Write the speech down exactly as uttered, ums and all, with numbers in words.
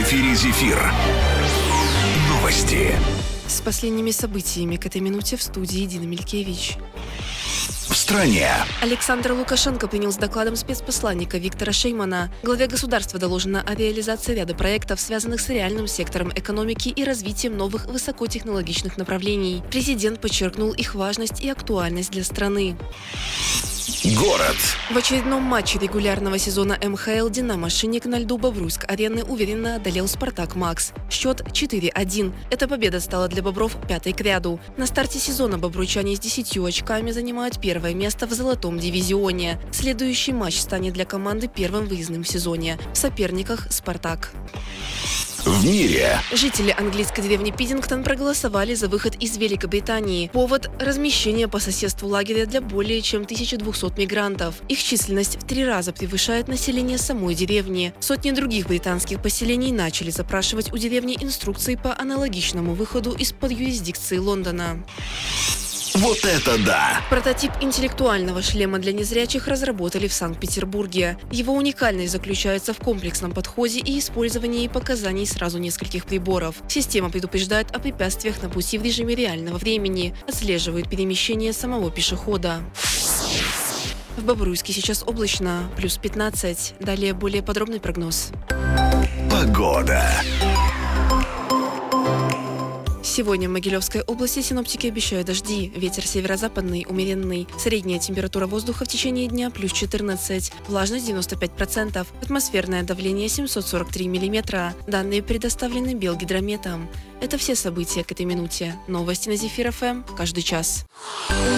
эфире «Зефир». Новости. С последними событиями к этой минуте в студии Дина Милькевич. В стране. Александр Лукашенко принял с докладом спецпосланника Виктора Шеймана. Главе государства доложено о реализации ряда проектов, связанных с реальным сектором экономики и развитием новых высокотехнологичных направлений. Президент подчеркнул их важность и актуальность для страны. Город. В очередном матче регулярного сезона эм ха эл «Динамо-Шинник» на льду Бобруйск-арены уверенно одолел «Спартак Макс». Счет четыре один. Эта победа стала для бобров пятой к ряду. На старте сезона бобруйчане с десятью очками занимают первое место в золотом дивизионе. Следующий матч станет для команды первым выездным в сезоне. В соперниках «Спартак». В мире. Жители английской деревни Пиддингтон проголосовали за выход из Великобритании. Повод – размещение по соседству лагеря для более чем тысячи двухсот мигрантов. Их численность в три раза превышает население самой деревни. Сотни других британских поселений начали запрашивать у деревни инструкции по аналогичному выходу из-под юрисдикции Лондона. Вот это да! Прототип интеллектуального шлема для незрячих разработали в Санкт-Петербурге. Его уникальность заключается в комплексном подходе и использовании показаний сразу нескольких приборов. Система предупреждает о препятствиях на пути в режиме реального времени, отслеживает перемещение самого пешехода. В Бобруйске сейчас облачно, плюс пятнадцать. Далее более подробный прогноз. Погода. Сегодня в Могилевской области синоптики обещают дожди. Ветер северо-западный, умеренный. Средняя температура воздуха в течение дня плюс четырнадцать. Влажность девяносто пять процентов. Атмосферное давление семьсот сорок три миллиметра. Данные предоставлены Белгидрометом. Это все события к этой минуте. Новости на Зефир эф эм каждый час.